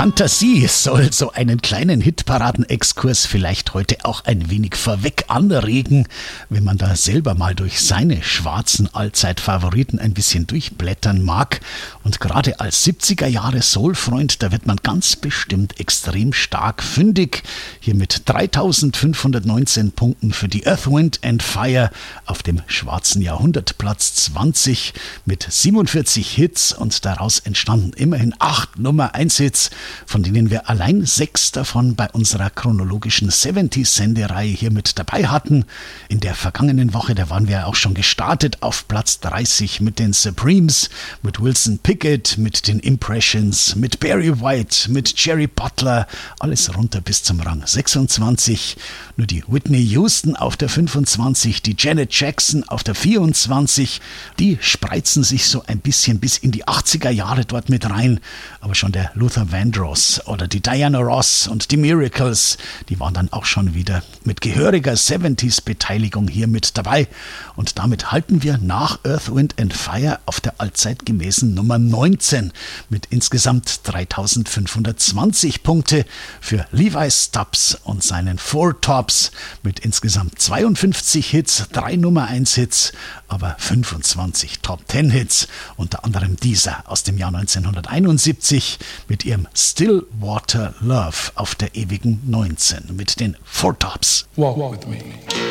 Fantasie soll so einen kleinen Hitparaden-Exkurs vielleicht heute auch ein wenig vorweg anregen, wenn man da selber mal durch seine schwarzen Allzeitfavoriten ein bisschen durchblättern mag. Und gerade als 70er-Jahre-Soul-Freund, da wird man ganz bestimmt extrem stark fündig. Hier mit 3519 Punkten für die Earth, Wind and Fire auf dem schwarzen Jahrhundert Platz 20 mit 47 Hits und daraus entstanden immerhin 8 Nummer-1-Hits, von denen wir allein 6 davon bei unserer chronologischen 70s-Sendereihe hier mit dabei hatten. In der vergangenen Woche, da waren wir auch schon gestartet auf Platz 30 mit den Supremes, mit Wilson Pickett, mit den Impressions, mit Barry White, mit Jerry Butler, alles runter bis zum Rang 26. Nur die Whitney Houston auf der 25, die Janet Jackson auf der 24, die spreizen sich so ein bisschen bis in die 80er Jahre dort mit rein. Aber schon der Luther Vandross oder die Diana Ross und die Miracles, die waren dann auch schon wieder mit gehöriger 70s-Beteiligung hier mit dabei. Und damit halten wir nach Earth, Wind and Fire auf der allzeitgemäßen Nummer 19 mit insgesamt 3520 Punkte für Levi Stubbs und seinen Four Tops mit insgesamt 52 Hits, 3 Nummer-1-Hits, aber 25 Top-10-Hits, unter anderem dieser aus dem Jahr 1971 mit ihrem Stillwater Love auf der ewigen 19 mit den Four Tops. Walk with me.